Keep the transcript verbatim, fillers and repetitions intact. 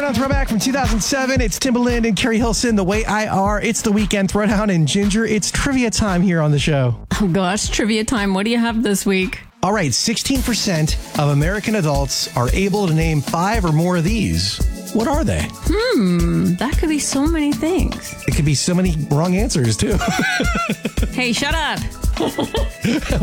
Throwdown throwback from two thousand seven. It's Timbaland and Carrie Hilson, The Way I Are. It's the weekend Throwdown and Ginger. It's trivia time here on the show. Oh gosh, trivia time. What do you have this week? All right, sixteen percent of American adults are able to name five or more of these. What are they? Hmm, that could be so many things. It could be so many wrong answers, too. Hey, shut up.